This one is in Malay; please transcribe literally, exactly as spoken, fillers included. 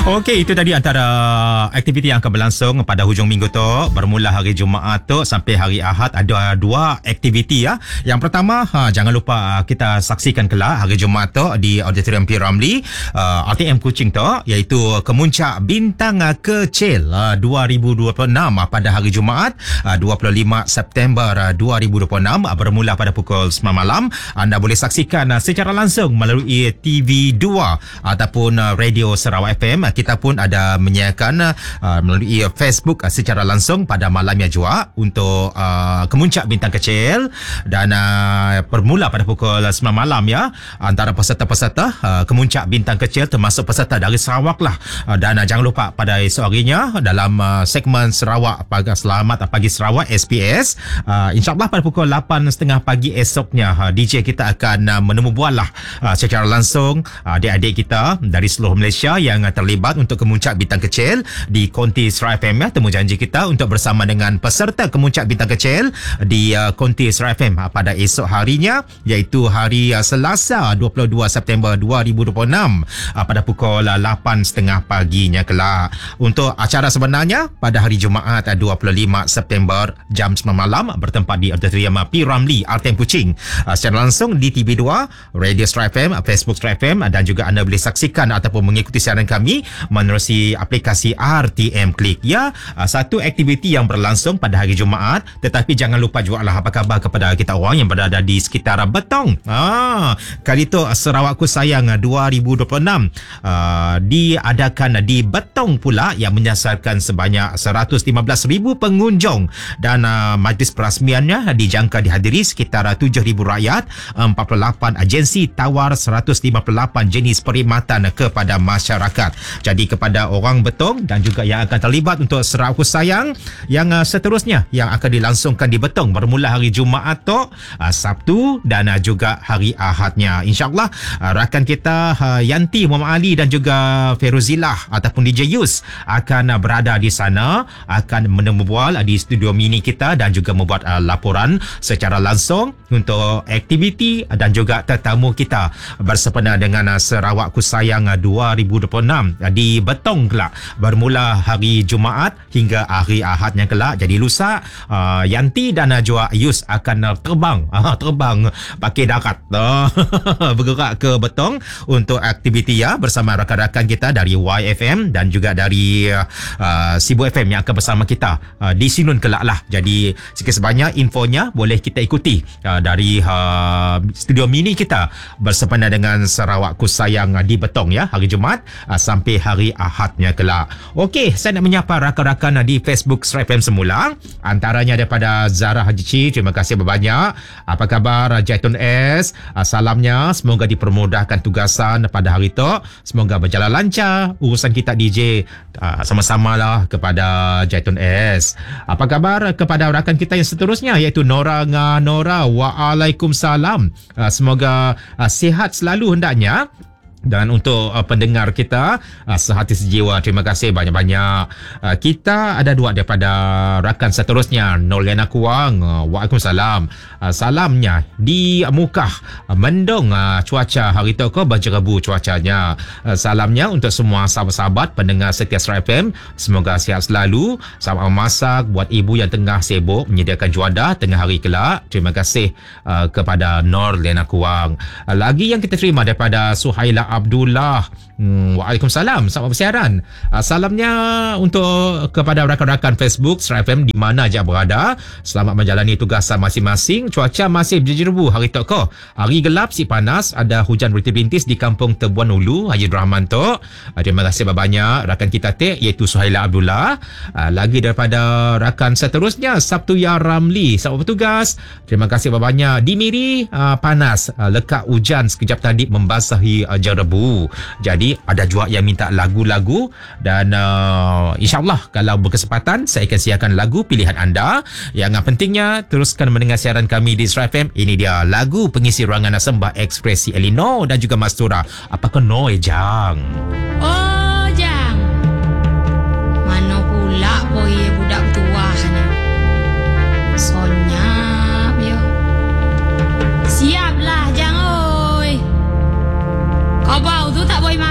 Okey, itu tadi antara aktiviti yang akan berlangsung pada hujung minggu tu. Bermula hari Jumaat tu sampai hari Ahad ada dua aktiviti ya. Yang pertama, ha, jangan lupa kita saksikan kelak hari Jumaat tu di Auditorium P. Ramlee uh, R T M Kuching tu, iaitu Kemuncak Bintang Kecil uh, dua ribu dua puluh enam uh, pada hari Jumaat uh, dua puluh lima September uh, dua ribu dua puluh enam uh, bermula pada pukul sembilan malam. Anda boleh saksikan uh, secara langsung melalui T V dua ataupun uh, Radio Sarawak F M. Kita pun ada menyediakan uh, melalui Facebook uh, secara langsung pada malamnya juga untuk uh, Kemuncak Bintang Kecil, dan uh, bermula pada pukul sembilan malam ya. Antara peserta-peserta uh, Kemuncak Bintang Kecil termasuk peserta dari Sarawak lah. Uh, dan uh, jangan lupa pada esok harinya dalam uh, segmen Sarawak Pagi Selamat Pagi Sarawak S P S, uh, insyaAllah pada pukul lapan tiga puluh pagi esoknya uh, D J kita akan uh, menemu bual lah uh, secara langsung uh, adik-adik kita dari seluruh Malaysia yang uh, terlibat untuk Kemuncak Bintang Kecil di Konti Sarawak F M ya. Temu janji kita untuk bersama dengan peserta Kemuncak Bintang Kecil di uh, Konti Sarawak F M uh, pada esok harinya, iaitu hari uh, Selasa dua puluh dua September dua ribu dua puluh enam uh, pada pukul uh, lapan tiga puluh paginya kelak. Untuk acara sebenarnya pada hari Jumaat uh, dua puluh lima September jam sembilan malam uh, bertempat di Auditorium uh, P. Ramlee R T M Kuching uh, secara langsung di T V dua, Radio Sarawak F M, uh, Facebook Sarawak F M, uh, dan juga anda boleh saksikan ataupun mengikuti siaran kami menerusi aplikasi R T M Click ya. Uh, satu aktiviti yang berlangsung pada hari Jumaat, tetapi jangan lupa juga lah apa khabar kepada kita orang yang berada di sekitar Betong. Ah, kali itu Sarawakku Sayang dua ribu dua puluh enam uh, diadakan di Betong pula, yang menyasarkan sebanyak seratus lima belas ribu pengunjung, dan uh, majlis perasmiannya dijangka dihadiri sekitar tujuh ribu rakyat, empat puluh lapan agensi tawar seratus lima puluh lapan jenis perkhidmatan kepada masyarakat. Jadi kepada orang Betong dan juga yang akan terlibat untuk Sarawakku Sayang yang uh, seterusnya yang akan dilangsungkan di Betong bermula hari Jumaat tu, uh, Sabtu dan uh, juga hari Ahadnya. InsyaAllah uh, rakan kita uh, Yanti Muhammad Ali dan juga Feruzilah ataupun D J Yus akan uh, berada di sana, akan menemu bual uh, di studio mini kita dan juga membuat uh, laporan secara langsung untuk aktiviti uh, dan juga tetamu kita bersempena dengan uh, Sarawakku Sayang uh, dua ribu dua puluh enam uh, di Betong kelak bermula hari Jumaat hingga hari Ahadnya kelak. Jadi lusa uh, Yanti dan uh, juga Yus akan uh, terbang uh, terbang pakai darat uh, bergerak ke Betong untuk aktiviti ya bersama rakan-rakan kita dari Y F M dan juga dari uh, Sibu F M yang akan bersama kita uh, di Sinun kelak lah. Jadi sikit sebanyak infonya boleh kita ikuti uh, dari uh, studio mini kita bersempena dengan Sarawakku Sayang uh, di Betong ya hari Jumaat uh, sampai hari Ahadnya kelak. Okey, saya nak menyapa rakan-rakan uh, di Facebook Sarawak F M semula, antaranya daripada Zara Haji Ci. Terima kasih banyak. Apa khabar uh, Jaitun S? Uh, salamnya semoga dipermudahkan tugasan pada hari itu, semoga berjalan lancar urusan kita D J uh, sama-sama lah kepada Jaitun S. Apa khabar kepada rakan kita yang seterusnya, iaitu Nora Nga Nora. Waalaikumsalam. Uh, semoga uh, sihat selalu hendaknya. Dan untuk uh, pendengar kita uh, sehati sejiwa, terima kasih banyak-banyak. Uh, kita ada dua daripada rakan seterusnya, Nolena Kuang. Uh, Waalaikumsalam. Uh, salamnya di Mukah uh, mendung uh, cuaca hari tu ke berjerebu cuacanya. Uh, salamnya untuk semua sahabat-sahabat pendengar setia Sarawak F M, semoga sihat selalu. Selamat memasak buat ibu yang tengah sibuk menyediakan juadah tengah hari kelak. Terima kasih uh, kepada Nolena Kuang. Uh, lagi yang kita terima daripada Suhaila Abdullah. Hmm, Waalaikumsalam. Selamat bersiaran. Uh, salamnya untuk kepada rakan-rakan Facebook Sarawak F M di mana aja berada. Selamat menjalani tugasan masing-masing. Cuaca masih berjerebu hari tu ko. Hari gelap si panas, ada hujan berintis-bintis di kampung Tebuan Ulu Haji Rahman tu. Uh, terima kasih banyak rakan kita te, iaitu Suhaila Abdullah. Uh, lagi daripada rakan seterusnya Sabtuya Ramli. Selamat bertugas. Terima kasih banyak. Di Miri uh, panas, uh, lekat hujan sekejap tadi membasahi uh, jerebu. Jadi ada juga yang minta lagu-lagu, dan uh, insyaAllah kalau berkesempatan saya akan siarkan lagu pilihan anda. Yang pentingnya teruskan mendengar siaran kami di Sarawak F M. Ini dia lagu pengisi ruangan Sembah Ekspresi Elinor dan juga Mastura. Apakah no ejang?